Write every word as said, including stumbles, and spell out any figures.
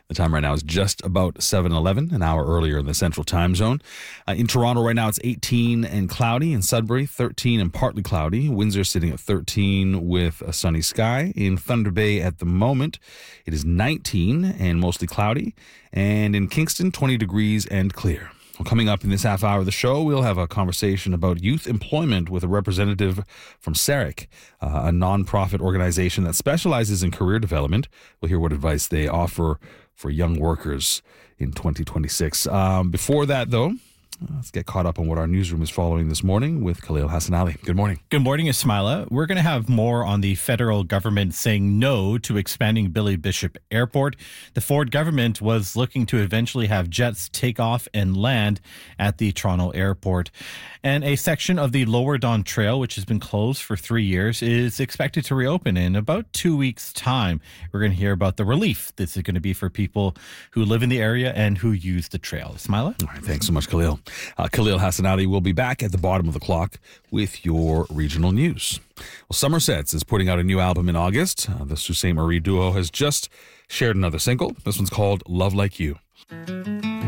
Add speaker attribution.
Speaker 1: The time right now is just about seven eleven, an hour earlier in the Central Time Zone. Uh, in Toronto right now, it's eighteen and cloudy. In Sudbury, thirteen and partly cloudy. Windsor sitting at thirteen with a sunny sky. In Thunder Bay at the moment, it is nineteen and mostly cloudy. And in Kingston, twenty degrees and clear. Well, coming up in this half hour of the show, we'll have a conversation about youth employment with a representative from SARIC, uh, a nonprofit organization that specializes in career development. We'll hear what advice they offer for young workers in twenty twenty-six. Um, before that, though, let's get caught up on what our newsroom is following this morning with Khalil Hassanali. Good morning.
Speaker 2: Good morning, Ismaila. We're going to have more on the federal government saying no to expanding Billy Bishop Airport. The Ford government was looking to eventually have jets take off and land at the Toronto airport. And a section of the Lower Don Trail, which has been closed for three years, is expected to reopen in about two weeks' time. We're going to hear about the relief this is going to be for people who live in the area and who use the trail. Ismaila?
Speaker 1: All right, thanks so much, Khalil. Uh, Khalil Hassanali will be back at the bottom of the clock with your regional news. Well, Somersets is putting out a new album in August. Uh, the Sault Ste. Marie duo has just shared another single. This one's called Love Like You.